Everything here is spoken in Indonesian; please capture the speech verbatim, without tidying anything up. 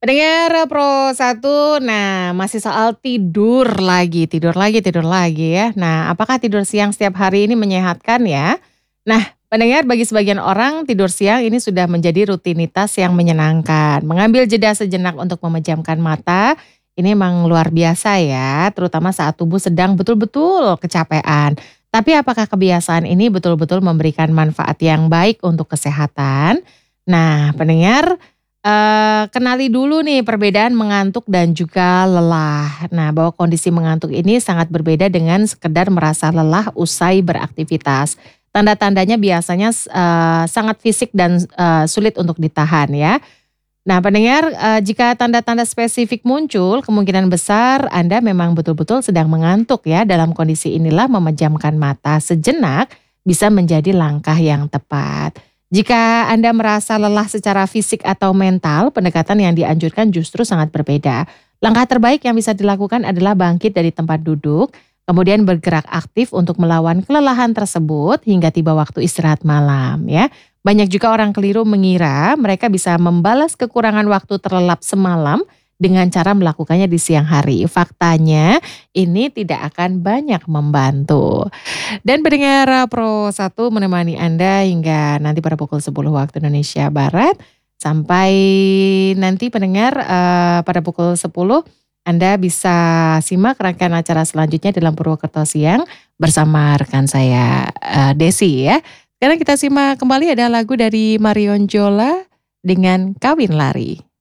Pendengar Pro satu, nah masih soal tidur lagi, tidur lagi, tidur lagi ya. Nah, apakah tidur siang setiap hari ini menyehatkan ya? Nah, pendengar bagi sebagian orang tidur siang ini sudah menjadi rutinitas yang menyenangkan. Mengambil jeda sejenak untuk memejamkan mata, ini memang luar biasa ya, terutama saat tubuh sedang betul-betul kecapean. Tapi apakah kebiasaan ini betul-betul memberikan manfaat yang baik untuk kesehatan? Nah, pendengar, Eee, kenali dulu nih perbedaan mengantuk dan juga lelah. Nah, bahwa kondisi mengantuk ini sangat berbeda dengan sekedar merasa lelah usai beraktivitas. Tanda-tandanya biasanya s eee, sangat fisik dan, eee, sulit untuk ditahan ya. Nah pendengar, eee, jika tanda-tanda spesifik muncul, kemungkinan besar Anda memang betul-betul sedang mengantuk ya. Dalam kondisi inilah memejamkan mata sejenak bisa menjadi langkah yang tepat. Jika Anda merasa lelah secara fisik atau mental, pendekatan yang dianjurkan justru sangat berbeda. Langkah terbaik yang bisa dilakukan adalah bangkit dari tempat duduk, kemudian bergerak aktif untuk melawan kelelahan tersebut hingga tiba waktu istirahat malam ya. Banyak juga orang keliru mengira mereka bisa membalas kekurangan waktu terlelap semalam dengan cara melakukannya di siang hari. Faktanya ini tidak akan banyak membantu. Dan pendengar Pro satu menemani Anda hingga nanti pada pukul sepuluh waktu Indonesia Barat. Sampai nanti pendengar eh, pada pukul sepuluh Anda bisa simak rangkaian acara selanjutnya dalam Purwokerto Siang bersama rekan saya eh, Desi ya. Sekarang kita simak kembali ada lagu dari Marion Jola dengan Kawin Lari.